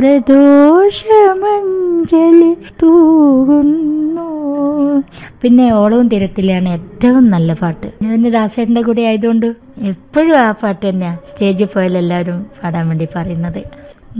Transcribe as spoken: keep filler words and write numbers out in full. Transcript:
പ്രദോഷമഞ്ജലി തൂകുന്നു. പിന്നെ ഓളവും തിരത്തിലാണ് ഏറ്റവും നല്ല പാട്ട്. ഞാൻ ദാസേട്ടൻ്റെ കൂടെ ആയതുകൊണ്ട് എപ്പോഴും ആ പാട്ട് തന്നെയാണ് സ്റ്റേജിൽ പോയാൽ എല്ലാവരും പാടാൻ വേണ്ടി പറയുന്നത്.